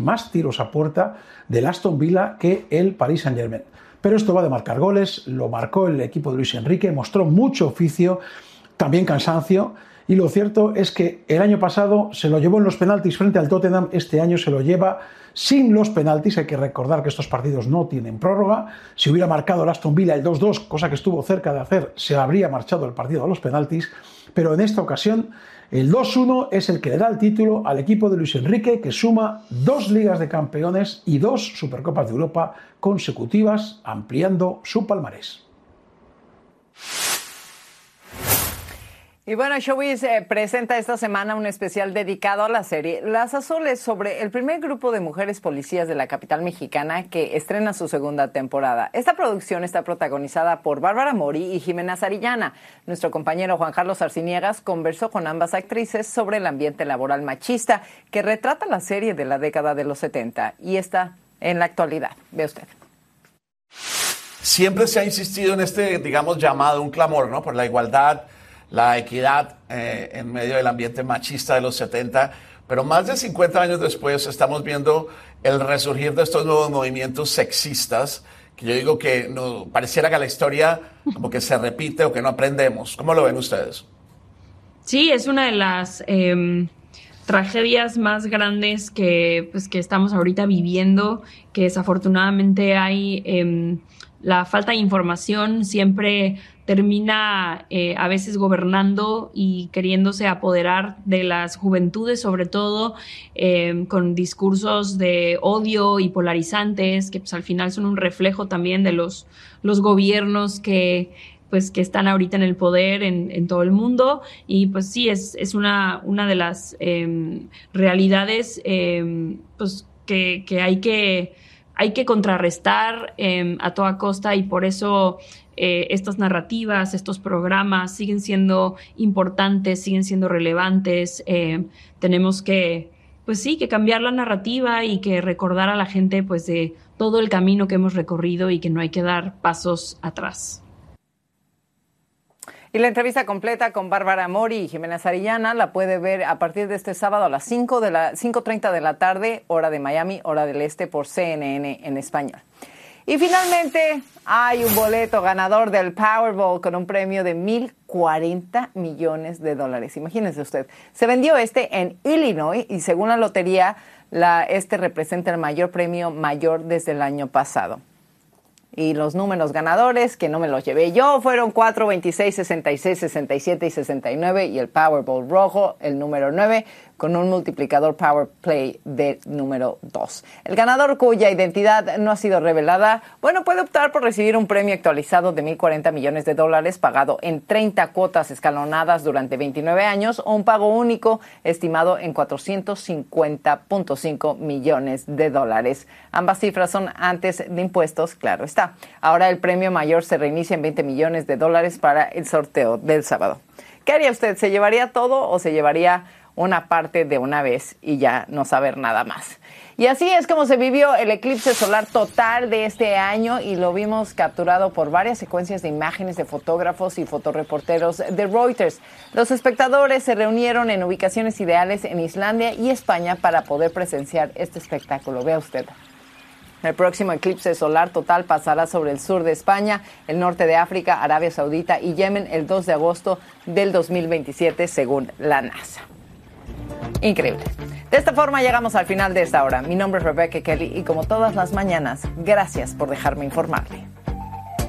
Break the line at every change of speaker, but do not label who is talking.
más tiros a puerta del Aston Villa que el Paris Saint-Germain. Pero esto va de marcar goles, lo marcó el equipo de Luis Enrique, mostró mucho oficio, también cansancio, y lo cierto es que el año pasado se lo llevó en los penaltis frente al Tottenham, este año se lo lleva sin los penaltis. Hay que recordar que estos partidos no tienen prórroga. Si hubiera marcado el Aston Villa el 2-2, cosa que estuvo cerca de hacer, se habría marchado el partido a los penaltis, pero en esta ocasión el 2-1 es el que le da el título al equipo de Luis Enrique, que suma 2 Ligas de Campeones y 2 Supercopas de Europa consecutivas, ampliando su palmarés.
Y bueno, Showbiz presenta esta semana un especial dedicado a la serie Las Azules, sobre el primer grupo de mujeres policías de la capital mexicana que estrena su segunda temporada. Esta producción está protagonizada por Bárbara Mori y Jimena Sarillana. Nuestro compañero Juan Carlos Arciniegas conversó con ambas actrices sobre el ambiente laboral machista que retrata la serie de la década de los 70 y está en la actualidad. Ve usted.
Siempre se ha insistido en este, digamos, llamado, un clamor, ¿no?, por la igualdad, la equidad en medio del ambiente machista de los 70, pero más de 50 años después estamos viendo el resurgir de estos nuevos movimientos sexistas, que yo digo que no, pareciera que la historia como que se repite o que no aprendemos. ¿Cómo lo ven ustedes?
Sí, es una de las tragedias más grandes que estamos ahorita viviendo, que desafortunadamente hay la falta de información siempre termina a veces gobernando y queriéndose apoderar de las juventudes, sobre todo con discursos de odio y polarizantes, que pues al final son un reflejo también de los gobiernos que están ahorita en el poder en todo el mundo. Y pues sí, es una de las realidades pues que hay que contrarrestar a toda costa, y por eso estas narrativas, estos programas siguen siendo importantes, siguen siendo relevantes. Tenemos que cambiar la narrativa y que recordar a la gente pues de todo el camino que hemos recorrido y que no hay que dar pasos atrás.
Y la entrevista completa con Bárbara Mori y Jimena Sarillana la puede ver a partir de este sábado a las 5:30 de la tarde, hora de Miami, hora del este, por CNN en español. Y finalmente hay un boleto ganador del Powerball con un premio de $1,040 millones. Imagínense usted. Se vendió en Illinois y según la lotería, este representa el mayor premio mayor desde el año pasado. Y los números ganadores, que no me los llevé yo, fueron 4, 26, 66, 67 y 69. Y el Powerball rojo, el número 9, con un multiplicador Power Play de número 2. El ganador, cuya identidad no ha sido revelada, puede optar por recibir un premio actualizado de $1,040 millones pagado en 30 cuotas escalonadas durante 29 años, o un pago único estimado en $450.5 millones. Ambas cifras son antes de impuestos, claro está. Ahora el premio mayor se reinicia en $20 millones para el sorteo del sábado. ¿Qué haría usted? ¿Se llevaría todo o se llevaría una parte de una vez y ya no saber nada más? Y así es como se vivió el eclipse solar total de este año, y lo vimos capturado por varias secuencias de imágenes de fotógrafos y fotoreporteros de Reuters. Los espectadores se reunieron en ubicaciones ideales en Islandia y España para poder presenciar este espectáculo. Vea usted. El próximo eclipse solar total pasará sobre el sur de España, el norte de África, Arabia Saudita y Yemen el 2 de agosto del 2027, según la NASA. Increíble. De esta forma llegamos al final de esta hora. Mi nombre es Rebecca Kelly y como todas las mañanas, gracias por dejarme informarle.